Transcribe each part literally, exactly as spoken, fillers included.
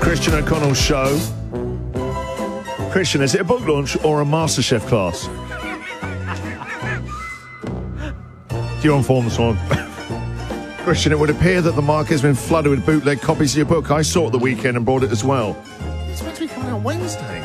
Christian O'Connell Show. Christian, is it a book launch or a MasterChef class? You're on form this morning. Christian, it would appear that the market has been flooded with bootleg copies of your book. I saw it the weekend and bought it as well. It's meant to be coming out Wednesday.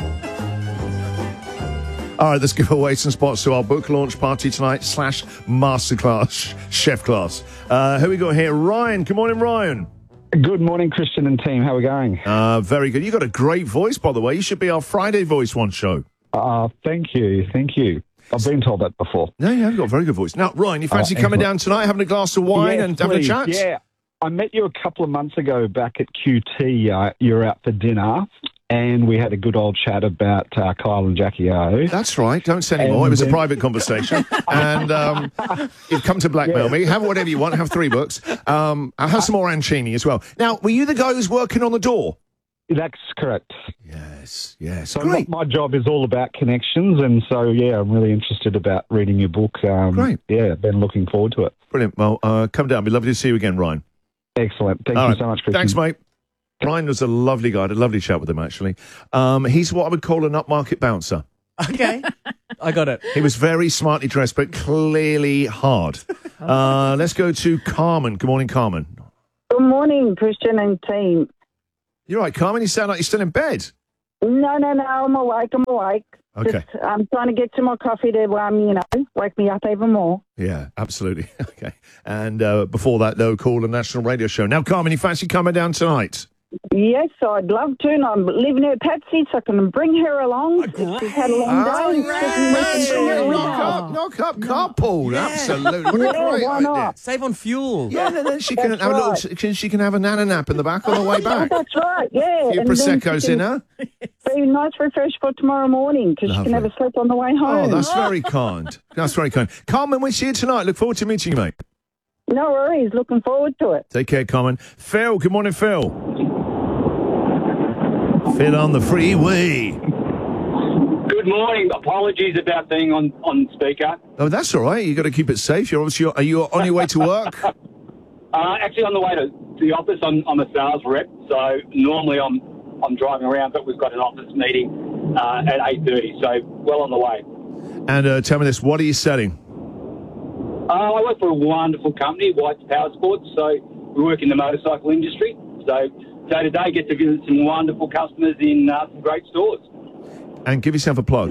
All right, let's give away some spots to our book launch party tonight slash masterclass, chef class. Uh, who we got here? Ryan. Good morning, Ryan. Good morning, Christian and team. How are we going? Uh, very good. You got a great voice, by the way. You should be our Friday Voice One show. Uh, thank you. Thank you. I've been told that before. No, you have got a very good voice. Now, Ryan, you fancy uh, coming down tonight, having a glass of wine yes, and having please. a chat? Yeah. I met you a couple of months ago back at Q T. Uh, you were out for dinner, and we had a good old chat about uh, Kyle and Jackie O. That's right. Don't say any more. It was a then... private conversation. And um, you've come to blackmail yeah. me. Have whatever you want. Have three books. Um, I'll have some more Ancini as well. Now, were you the guy who's working on the door? That's correct. Yes, yes. So Great. my job is all about connections, and so, yeah, I'm really interested about reading your book. Um, Great. Yeah, been looking forward to it. Brilliant. Well, uh, come down. We'd love to see you again, Ryan. Excellent. Thank All you right. so much, Christian. Thanks, mate. Ryan was a lovely guy. I had a lovely chat with him, actually. Um, he's what I would call an upmarket bouncer. Okay. I got it. He was very smartly dressed, but clearly hard. Uh, let's go to Carmen. Good morning, Carmen. Good morning, Christian and team. You're right, Carmen. You sound like you're still in bed. No, no, no. I'm awake. I'm awake. Okay. Just, I'm trying to get some more coffee to, um, you know, wake me up even more. Yeah, absolutely. Okay. And uh, before that, though, call a national radio show. Now, Carmen, you fancy coming down tonight? Yes, I'd love to. And I'm leaving her Patsy so I can bring her along. Oh, She's had a long Oh, day. right. Just Yeah, bring her knock along. up, knock up, carpool. Yeah. Absolutely. What a Yeah, great why idea. not? Save on fuel. Yeah, and then she can That's have a right. little. She can have a nana nap in the back on the way back. That's right, yeah. A few And then Prosecco's she in can her. Be nice refresh for tomorrow morning because she Lovely. can have a sleep on the way home. Oh, that's very kind. That's very kind. Carmen, we see you tonight. Look forward to meeting you, mate. No worries. Looking forward to it. Take care, Carmen. Phil, good morning, Phil. Phil on the freeway. Good morning. Apologies about being on, on speaker. Oh, that's all right. You got to keep it safe. You're obviously are you on your way to work? Uh, actually, on the way to the office, I'm, I'm a sales rep, so normally I'm I'm driving around, but we've got an office meeting uh, at eight thirty, so well on the way. And uh, tell me this: what are you selling? Uh, I work for a wonderful company, White's Power Sports, so we work in the motorcycle industry. So day to day, get to visit some wonderful customers in uh, some great stores. And give yourself a plug.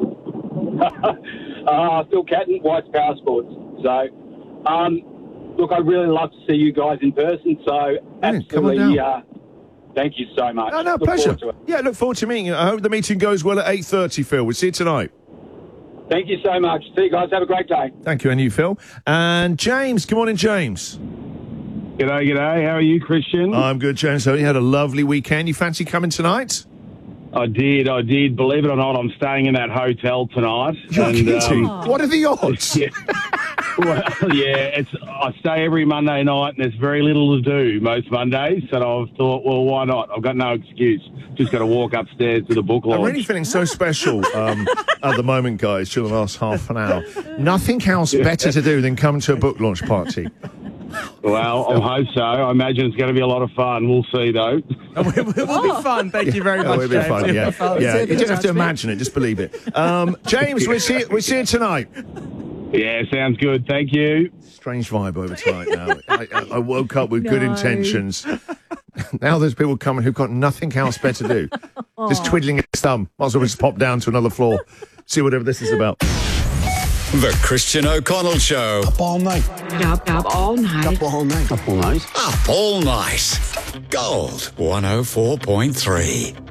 uh, Phil Catton, White's Power Sports. So, um, look, I'd really love to see you guys in person. So, Brilliant. Come on absolutely, down. uh, thank you so much. No, no, Look pleasure. forward to it. Yeah, look forward to meeting you. I hope the meeting goes well at eight thirty, Phil. We'll see you tonight. Thank you so much. See you guys. Have a great day. Thank you, and you, Phil. And James. Good morning, James. G'day, g'day. How are you, Christian? I'm good, James. So you had a lovely weekend. You fancy coming tonight? I did, I did. Believe it or not, I'm staying in that hotel tonight. You're and, kidding. um, What are the odds? yeah, well, yeah. It's I stay every Monday night, and there's very little to do most Mondays. So I've thought, well, why not? I've got no excuse. Just got to walk upstairs to the book launch. I'm really feeling so special um, at the moment, guys, during the last half an hour. Nothing else better to do than come to a book launch party. Well, I hope so. I imagine it's going to be a lot of fun. We'll see, though. It will be fun. Thank you very Oh, much, it'll be James. fun, yeah. It'll be yeah. fun. You don't have to imagine it, just believe it. Um, James, we'll see, we'll see you tonight. Yeah, sounds good. Thank you. Strange vibe over tonight now. I, I, I woke up with good No. intentions. Now there's people coming who've got nothing else better to do. Just twiddling his thumb. Might as well just pop down to another floor, see whatever this is about. The Christian O'Connell Show. Up all night. Up, up all night. Up all night. Up all night. Up all night. Gold one oh four point three.